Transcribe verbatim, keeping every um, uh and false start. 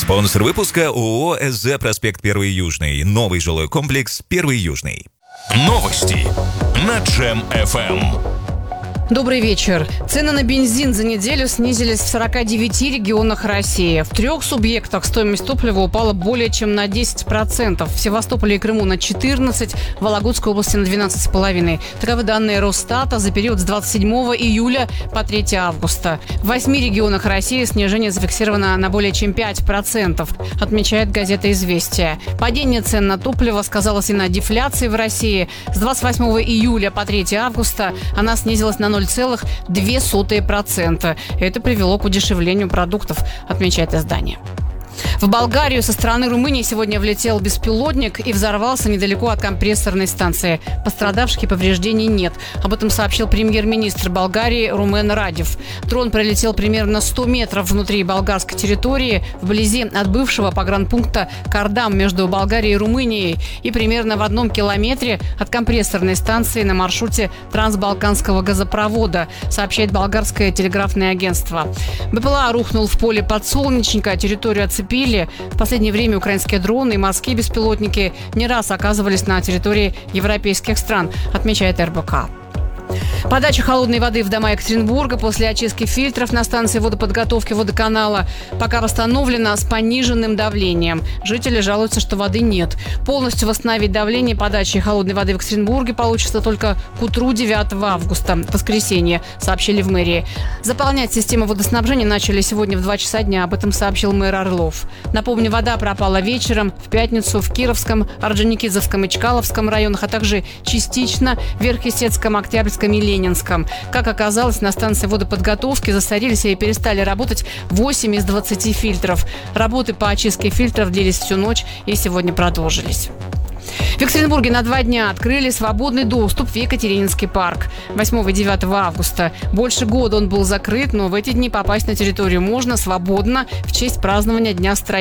Спонсор выпуска ООО СЗ «Проспект Первый Южный». Новый жилой комплекс «Первый Южный». Новости на Джем эф эм. Добрый вечер. Цены на бензин за неделю снизились в сорока девяти регионах России. В трех субъектах стоимость топлива упала более чем на десять процентов. В Севастополе и Крыму на четырнадцать процентов, в Вологодской области на двенадцать целых пять десятых процента. Таковы данные Росстата за период с двадцать седьмого июля по третьего августа. В восьми регионах России снижение зафиксировано на более чем пять процентов, отмечает газета «Известия». Падение цен на топливо сказалось и на дефляции в России. С двадцать восьмого июля по третьего августа она снизилась на ноль целых две сотых процента. Это привело к удешевлению продуктов, отмечает издание. В Болгарию со стороны Румынии сегодня влетел беспилотник и взорвался недалеко от компрессорной станции. Пострадавших и повреждений нет. Об этом сообщил премьер-министр Болгарии Румен Радев. Дрон пролетел примерно сто метров внутри болгарской территории, вблизи от бывшего погранпункта Кардам между Болгарией и Румынией и примерно в одном километре от компрессорной станции на маршруте трансбалканского газопровода, сообщает болгарское телеграфное агентство. БПЛА рухнул в поле подсолнечника, территорию оцепили. В последнее время украинские дроны и морские беспилотники не раз оказывались на территории европейских стран, отмечает эр бэ ка. Подача холодной воды в дома Екатеринбурга после очистки фильтров на станции водоподготовки водоканала пока восстановлена с пониженным давлением. Жители жалуются, что воды нет. Полностью восстановить давление подачи холодной воды в Екатеринбурге получится только к утру девятого августа, воскресенье, сообщили в мэрии. Заполнять систему водоснабжения начали сегодня в два часа дня, об этом сообщил мэр Орлов. Напомню, вода пропала вечером в пятницу в Кировском, Орджоникидзевском и Чкаловском районах, а также частично в Верхесецком, Октябрьском и Ленинском. Как оказалось, на станции водоподготовки засорились и перестали работать восемь из двадцати фильтров. Работы по очистке фильтров длились всю ночь и сегодня продолжились. В Екатеринбурге на два дня открыли свободный доступ в Екатерининский парк. восьмого и девятого августа. Больше года он был закрыт, но в эти дни попасть на территорию можно свободно в честь празднования Дня строителей.